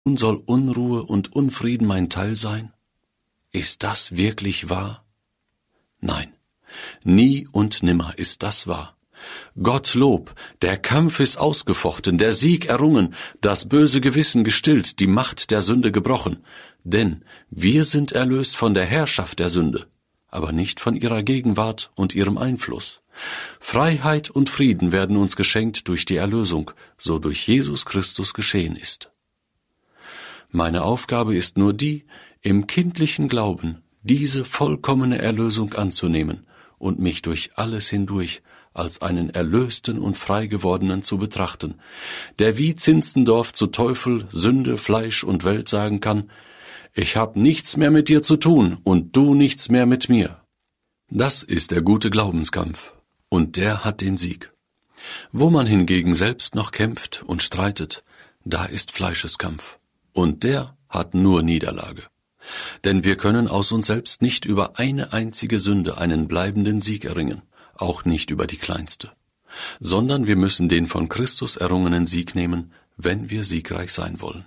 Nun soll Unruhe und Unfrieden mein Teil sein? Ist das wirklich wahr? Nein, nie und nimmer ist das wahr. Gottlob, der Kampf ist ausgefochten, der Sieg errungen, das böse Gewissen gestillt, die Macht der Sünde gebrochen. Denn wir sind erlöst von der Herrschaft der Sünde, aber nicht von ihrer Gegenwart und ihrem Einfluss. Freiheit und Frieden werden uns geschenkt durch die Erlösung, so durch Jesus Christus geschehen ist. Meine Aufgabe ist nur die, im kindlichen Glauben diese vollkommene Erlösung anzunehmen und mich durch alles hindurch als einen Erlösten und Freigewordenen zu betrachten, der wie Zinzendorf zu Teufel, Sünde, Fleisch und Welt sagen kann: Ich hab nichts mehr mit dir zu tun und du nichts mehr mit mir. Das ist der gute Glaubenskampf, und der hat den Sieg. Wo man hingegen selbst noch kämpft und streitet, da ist Fleischeskampf, und der hat nur Niederlage. Denn wir können aus uns selbst nicht über eine einzige Sünde einen bleibenden Sieg erringen, auch nicht über die kleinste, sondern wir müssen den von Christus errungenen Sieg nehmen, wenn wir siegreich sein wollen.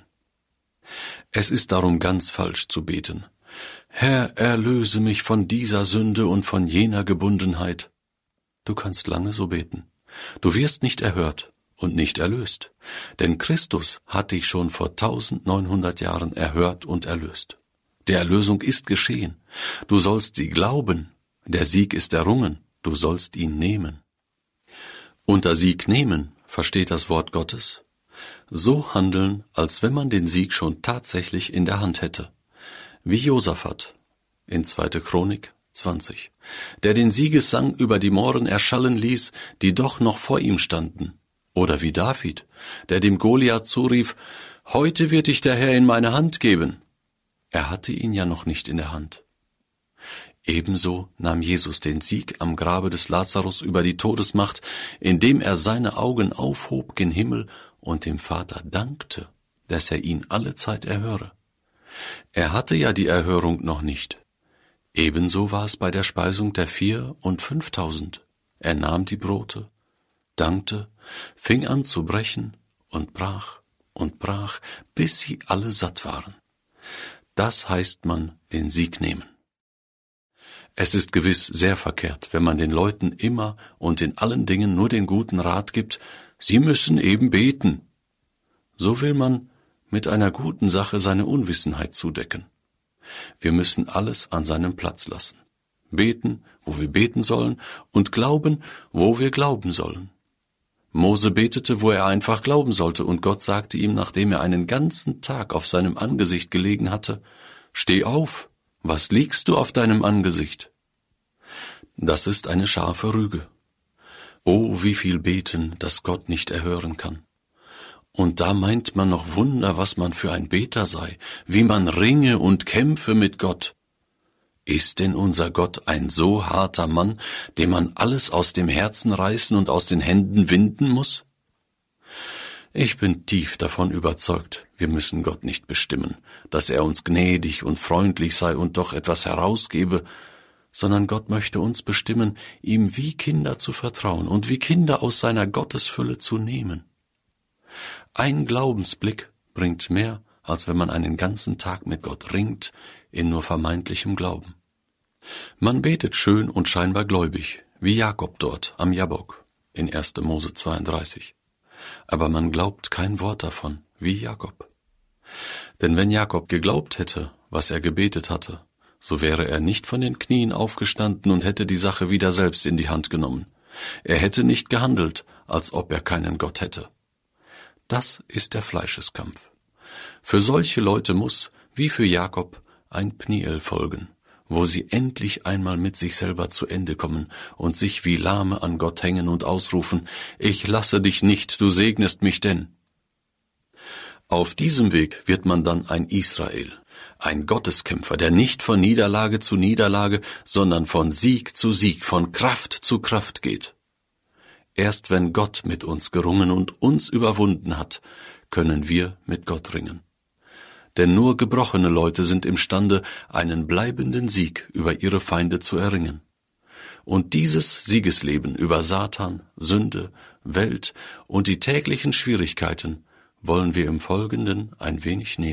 Es ist darum ganz falsch zu beten: Herr, erlöse mich von dieser Sünde und von jener Gebundenheit. Du kannst lange so beten. Du wirst nicht erhört und nicht erlöst, denn Christus hat dich schon vor 1900 Jahren erhört und erlöst. Die Erlösung ist geschehen. Du sollst sie glauben. Der Sieg ist errungen. Du sollst ihn nehmen. Unter Sieg nehmen versteht das Wort Gottes: so handeln, als wenn man den Sieg schon tatsächlich in der Hand hätte. Wie Josaphat in 2. Chronik 20, der den Siegessang über die Mohren erschallen ließ, die doch noch vor ihm standen. Oder wie David, der dem Goliath zurief: Heute wird dich der Herr in meine Hand geben. Er hatte ihn ja noch nicht in der Hand. Ebenso nahm Jesus den Sieg am Grabe des Lazarus über die Todesmacht, indem er seine Augen aufhob gen Himmel und dem Vater dankte, dass er ihn alle Zeit erhöre. Er hatte ja die Erhörung noch nicht. Ebenso war es bei der Speisung der 4.000 und 5.000. Er nahm die Brote, dankte, fing an zu brechen und brach, bis sie alle satt waren. Das heißt man den Sieg nehmen. Es ist gewiss sehr verkehrt, wenn man den Leuten immer und in allen Dingen nur den guten Rat gibt: Sie müssen eben beten. So will man mit einer guten Sache seine Unwissenheit zudecken. Wir müssen alles an seinem Platz lassen. Beten, wo wir beten sollen, und glauben, wo wir glauben sollen. Mose betete, wo er einfach glauben sollte, und Gott sagte ihm, nachdem er einen ganzen Tag auf seinem Angesicht gelegen hatte: Steh auf, was liegst du auf deinem Angesicht? Das ist eine scharfe Rüge. Oh, wie viel beten, das Gott nicht erhören kann. Und da meint man noch Wunder, was man für ein Beter sei, wie man ringe und kämpfe mit Gott. Ist denn unser Gott ein so harter Mann, dem man alles aus dem Herzen reißen und aus den Händen winden muss? Ich bin tief davon überzeugt, wir müssen Gott nicht bestimmen, dass er uns gnädig und freundlich sei und doch etwas herausgebe, sondern Gott möchte uns bestimmen, ihm wie Kinder zu vertrauen und wie Kinder aus seiner Gottesfülle zu nehmen. Ein Glaubensblick bringt mehr, als wenn man einen ganzen Tag mit Gott ringt, in nur vermeintlichem Glauben. Man betet schön und scheinbar gläubig, wie Jakob dort am Jabbok in 1. Mose 32. Aber man glaubt kein Wort davon, wie Jakob. Denn wenn Jakob geglaubt hätte, was er gebetet hatte, so wäre er nicht von den Knien aufgestanden und hätte die Sache wieder selbst in die Hand genommen. Er hätte nicht gehandelt, als ob er keinen Gott hätte. Das ist der Fleischeskampf. Für solche Leute muss, wie für Jakob, ein Pniel folgen, wo sie endlich einmal mit sich selber zu Ende kommen und sich wie Lahme an Gott hängen und ausrufen: Ich lasse dich nicht, du segnest mich denn. Auf diesem Weg wird man dann ein Israel, ein Gotteskämpfer, der nicht von Niederlage zu Niederlage, sondern von Sieg zu Sieg, von Kraft zu Kraft geht. Erst wenn Gott mit uns gerungen und uns überwunden hat, können wir mit Gott ringen. Denn nur gebrochene Leute sind imstande, einen bleibenden Sieg über ihre Feinde zu erringen. Und dieses Siegesleben über Satan, Sünde, Welt und die täglichen Schwierigkeiten wollen wir im Folgenden ein wenig näher